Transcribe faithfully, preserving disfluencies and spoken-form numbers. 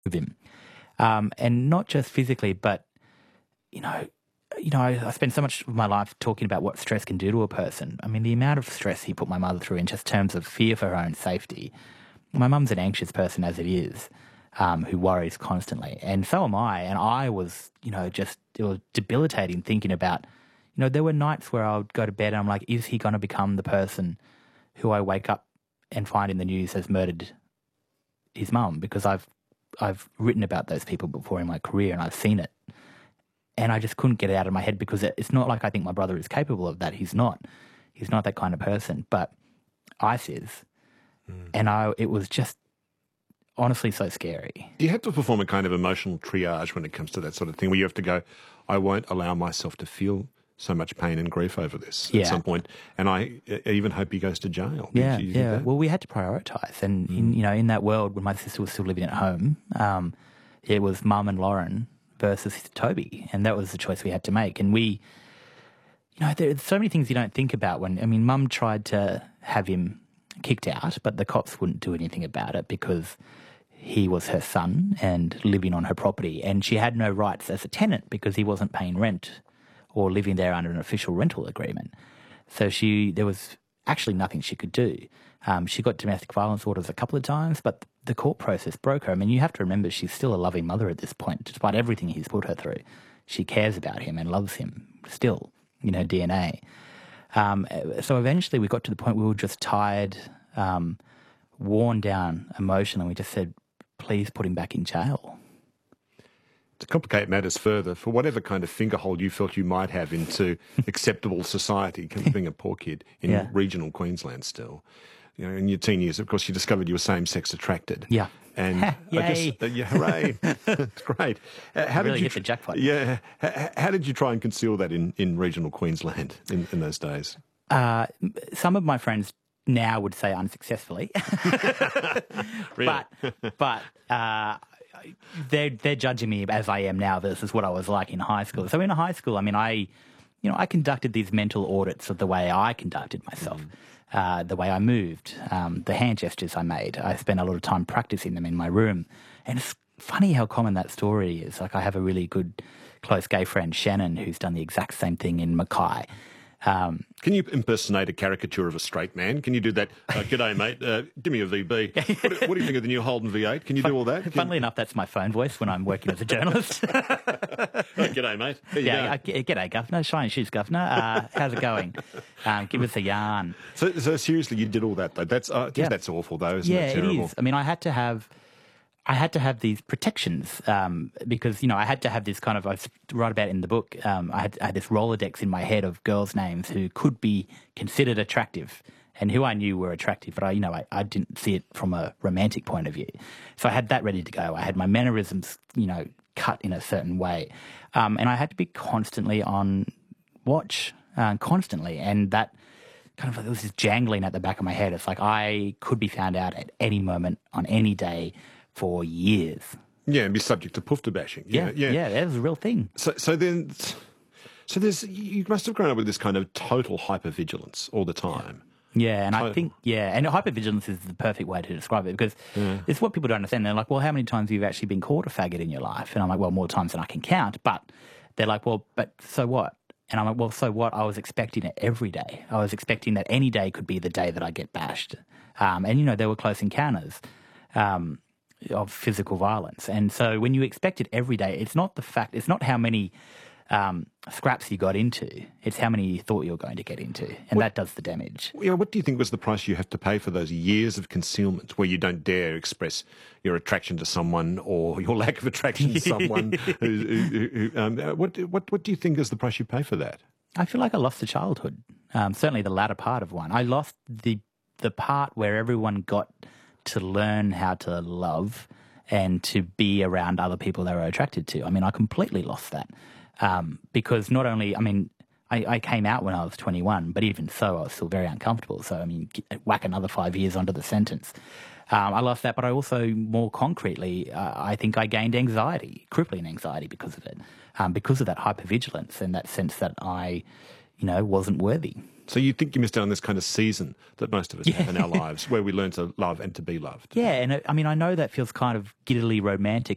with him. Um, and not just physically, but, you know, you know, I, I spend so much of my life talking about what stress can do to a person. I mean, the amount of stress he put my mother through in just terms of fear for her own safety. My mum's an anxious person as it is, um, who worries constantly. And so am I. And I was, you know, just, it was debilitating thinking about, you know, there were nights where I would go to bed and I'm like, is he going to become the person who I wake up and find in the news has murdered his mum? Because I've I've written about those people before in my career and I've seen it. And I just couldn't get it out of my head because it's not like I think my brother is capable of that. He's not. He's not that kind of person. But Ice is. Mm. And I, it was just honestly so scary. Do you have to perform a kind of emotional triage when it comes to that sort of thing where you have to go, I won't allow myself to feel so much pain and grief over this yeah. at some point, and I even hope he goes to jail. Yeah, yeah. Well, we had to prioritise, and mm. in, you know, in that world when my sister was still living at home, um, it was Mum and Lauren versus Toby, and that was the choice we had to make. And we, you know, there's so many things you don't think about when. I mean, Mum tried to have him kicked out, but the cops wouldn't do anything about it because he was her son and living on her property, and she had no rights as a tenant because he wasn't paying rent or living there under an official rental agreement. So she, there was actually nothing she could do. Um, she got domestic violence orders a couple of times, but the court process broke her. I mean, you have to remember she's still a loving mother at this point, despite everything he's put her through. She cares about him and loves him still, in her D N A. Um, so eventually we got to the point where we were just tired, um, worn down emotionally. We just said, please put him back in jail. To complicate matters further, for whatever kind of fingerhold you felt you might have into acceptable society, being a poor kid in yeah. regional Queensland still, you know, in your teen years, of course, you discovered you were same-sex attracted. Yeah. And I guess, uh, yeah, hooray. It's great. Uh, how really did you, hit the jackpot. Yeah. How, how did you try and conceal that in, in regional Queensland in, in those days? Uh, some of my friends now would say unsuccessfully. Really? But, but uh, they're, they're judging me as I am now versus what I was like in high school. So in high school, I mean, I, you know, I conducted these mental audits of the way I conducted myself, mm. uh, the way I moved, um, the hand gestures I made. I spent a lot of time practicing them in my room. And it's funny how common that story is. Like, I have a really good, close gay friend, Shannon, who's done the exact same thing in Mackay. Um, Can you impersonate a caricature of a straight man? Can you do that? Uh, G'day, mate. Uh, give me a V B. What, what do you think of the new Holden V eight? Can you Fun, do all that? Can... Funnily enough, that's my phone voice when I'm working as a journalist. Oh, g'day, mate. There yeah, you go. I, g'day, Governor. Shiny shoes, Governor. Uh, how's it going? Um, give us a yarn. So, so seriously, you did all that, though? That's, uh, yeah. that's awful, though, isn't yeah, it? Terrible. Yeah, it is. I mean, I had to have... I had to have these protections um, because, you know, I had to have this kind of, I write about it in the book, um, I, had, I had this Rolodex in my head of girls' names who could be considered attractive and who I knew were attractive, but I, you know, I, I didn't see it from a romantic point of view. So I had that ready to go. I had my mannerisms, you know, cut in a certain way. Um, and I had to be constantly on watch, uh, constantly. And that kind of, there was this jangling at the back of my head. It's like I could be found out at any moment on any day for years. Yeah, and be subject to poofter bashing. Yeah, yeah, yeah, that was a real thing. So, so then, so there's you must have grown up with this kind of total hypervigilance all the time. Yeah, and total. I think yeah, and hypervigilance is the perfect way to describe it because yeah. it's what people don't understand. They're like, well, how many times have you actually been called a faggot in your life? And I'm like, well, more times than I can count. But they're like, well, but so what? And I'm like, well, so what? I was expecting it every day. I was expecting that any day could be the day that I get bashed. Um, and you know, there were close encounters. Um, of physical violence. And so when you expect it every day, it's not the fact, it's not how many um, scraps you got into, it's how many you thought you were going to get into. And what, that does the damage. You know, what do you think was the price you have to pay for those years of concealment where you don't dare express your attraction to someone or your lack of attraction to someone? who, who, who, um, what, what, what do you think is the price you pay for that? I feel like I lost a childhood, um, certainly the latter part of one. I lost the the part where everyone got to learn how to love and to be around other people they were attracted to. I mean, I completely lost that um, because not only, I mean, I, I came out when I was twenty-one, but even so, I was still very uncomfortable. So, I mean, whack another five years onto the sentence. Um, I lost that, but I also, more concretely, uh, I think I gained anxiety, crippling anxiety because of it, um, because of that hypervigilance and that sense that I, you know, wasn't worthy. So you think you missed out on this kind of season that most of us yeah. have in our lives where we learn to love and to be loved? Yeah, and I mean, I know that feels kind of giddily romantic